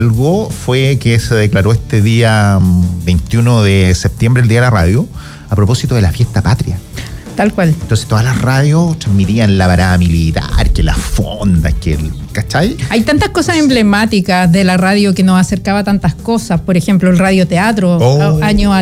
Algo fue que se declaró este día 21 de septiembre, el Día de la Radio, a propósito de la fiesta patria. Tal cual. Entonces todas las radios transmitían la parada militar, que las fondas, que el... ¿Cachai? Hay tantas cosas emblemáticas de la radio que nos acercaba a tantas cosas. Por ejemplo, el radioteatro, años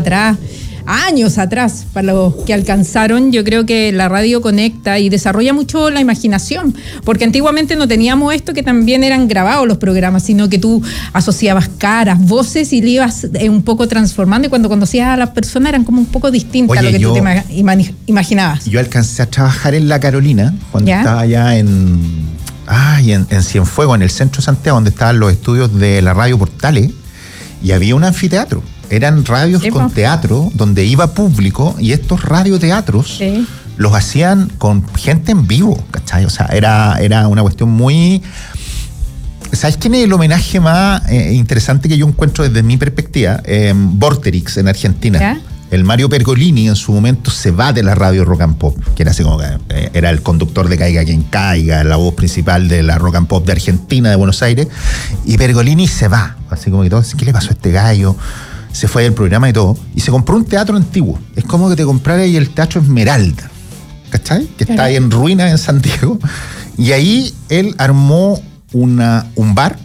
atrás, para los que alcanzaron, yo creo que la radio conecta y desarrolla mucho la imaginación, porque antiguamente no teníamos esto que también eran grabados los programas, sino que tú asociabas caras, voces y le ibas un poco transformando, y cuando conocías a las personas eran como un poco distintas a lo que tú te imaginabas. Yo alcancé a trabajar en La Carolina cuando estaba allá en Cienfuegos, en el centro de Santiago, donde estaban los estudios de la radio Portales, y había un anfiteatro. Eran radios con teatro donde iba público, y estos radioteatros los hacían con gente en vivo, ¿cachai? O sea, era una cuestión muy... ¿Sabes quién es el homenaje más interesante que yo encuentro desde mi perspectiva? Vorterix, en Argentina. ¿Ya? El Mario Pergolini en su momento se va de la radio Rock and Pop, que era así como era el conductor de Caiga Quien Caiga, la voz principal de la Rock and Pop de Argentina, de Buenos Aires, y Pergolini se va, así como que todo, ¿qué le pasó a este gallo? Se fue del programa y todo, y se compró un teatro antiguo. Es como que te comprara ahí el Teatro Esmeralda, ¿cachai? Que está ahí en ruinas en Santiago. Y ahí él armó un bar,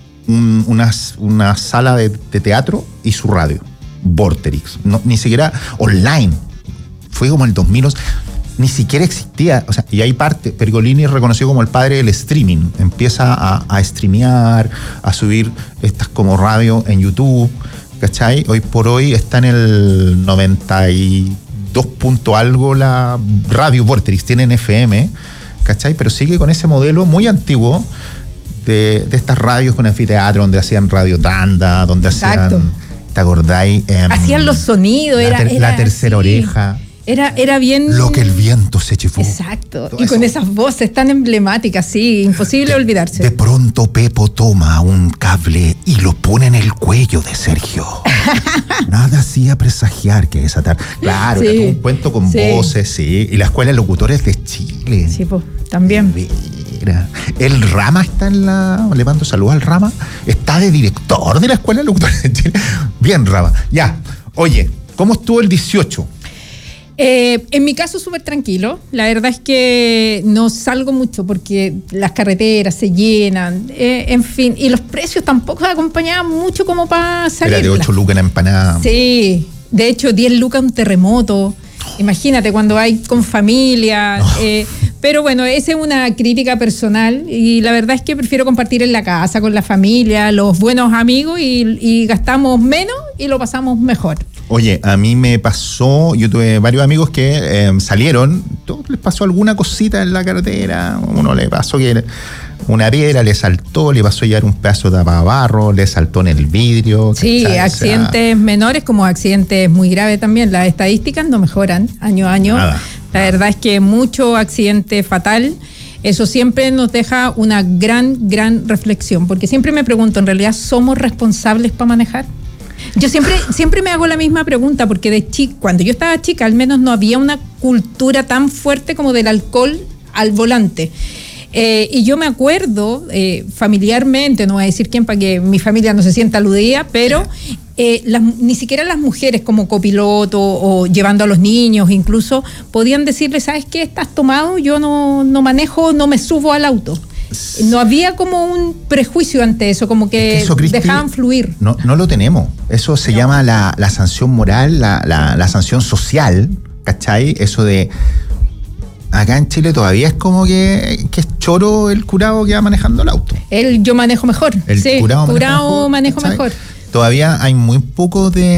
una sala de teatro y su radio, Vorterix. No, ni siquiera online. Fue como el 2011. Ni siquiera existía. O sea, y hay parte. Pergolini es reconocido como el padre del streaming. Empieza a streamear, a subir estas como radio en YouTube, ¿cachai? Hoy por hoy está en el 92 punto algo la radio Vorterix, tiene en FM, ¿cachai? Pero sigue con ese modelo muy antiguo de estas radios con anfiteatro, donde hacían radio tanda, donde hacían, ¿te acordáis? Hacían los sonidos, la tercera oreja. Era bien... Lo que el viento se chifó. Exacto. Y con esas voces tan emblemáticas, sí, imposible olvidarse. De pronto Pepo toma un cable y lo pone en el cuello de Sergio. Nada hacía presagiar que esa tarde... Claro, era todo un cuento con voces, sí. Y la Escuela de Locutores de Chile. Sí, pues, también. El Rama está en la... Le mando saludos al Rama. Está de director de la Escuela de Locutores de Chile. Bien, Rama. Ya. Oye, ¿cómo estuvo el 18? En mi caso súper tranquilo. La verdad es que no salgo mucho porque las carreteras se llenan, en fin, y los precios tampoco acompañaban mucho como para salir. Era de 8 lucas en empanada. Sí, de hecho 10 lucas un terremoto. Imagínate cuando hay con familia. Pero bueno, esa es una crítica personal, y la verdad es que prefiero compartir en la casa con la familia, los buenos amigos, y gastamos menos y lo pasamos mejor. Oye, a mí me pasó, yo tuve varios amigos que salieron, todos les pasó alguna cosita en la carretera. Uno le pasó que una piedra le saltó, le pasó a llevar un pedazo de tapabarro, le saltó en el vidrio. Sí, ¿cachai? Accidentes menores como accidentes muy graves también. Las estadísticas no mejoran año a año. La verdad es que mucho accidente fatal. Eso siempre nos deja una gran reflexión, porque siempre me pregunto, ¿en realidad somos responsables para manejar? Yo siempre me hago la misma pregunta, porque cuando yo estaba chica, al menos no había una cultura tan fuerte como del alcohol al volante. Y yo me acuerdo familiarmente, no voy a decir quién para que mi familia no se sienta aludida, pero ni siquiera las mujeres como copiloto o llevando a los niños incluso podían decirle, ¿sabes qué? ¿Estás tomado? Yo no manejo, no me subo al auto. No había como un prejuicio ante eso, como que eso, Cristi, dejaban fluir. No lo tenemos. Eso se llama la sanción moral, la sanción social, ¿cachai? Eso de... Acá en Chile todavía es como que es choro el curado que va manejando el auto. Yo manejo mejor. El curado manejo mejor. Todavía hay muy poco de...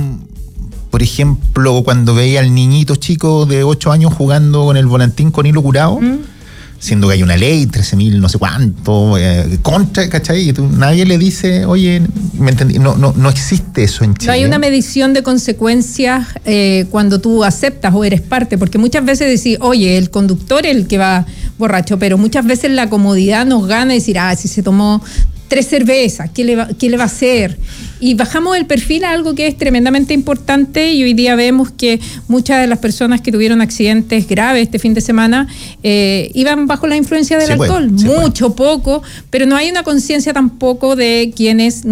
Por ejemplo, cuando veía al niñito chico de 8 años jugando con el volantín con hilo curado, siendo que hay una ley, 13.000 no sé cuánto, contra, ¿cachai? Y nadie le dice, oye, ¿me entendí? No existe eso en Chile. No hay una medición de consecuencias cuando tú aceptas o eres parte, porque muchas veces decís, oye, el conductor es el que va borracho, pero muchas veces la comodidad nos gana decir, si se tomó 3 cervezas, ¿qué le va a hacer? Y bajamos el perfil a algo que es tremendamente importante, y hoy día vemos que muchas de las personas que tuvieron accidentes graves este fin de semana iban bajo la influencia del alcohol, mucho, poco, pero no hay una conciencia tampoco de quienes